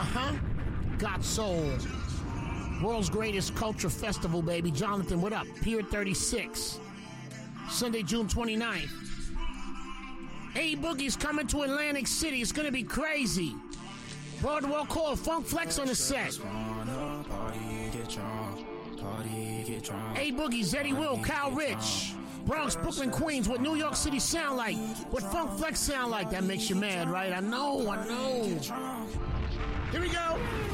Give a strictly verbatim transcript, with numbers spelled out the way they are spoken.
Uh-huh. Got Soul. World's greatest culture festival, baby. Jonathan, what up? Pier thirty-six. Sunday, June twenty-ninth. A Boogie's coming to Atlantic City. It's going to be crazy. Broadwell Call, Funk Flex on the set. A Boogie, Zeddy Will, Kyle Rich. Bronx, Brooklyn, Queens. What New York City sound like. What Funk Flex sound like. That makes you mad, right? I know, I know. Here we go.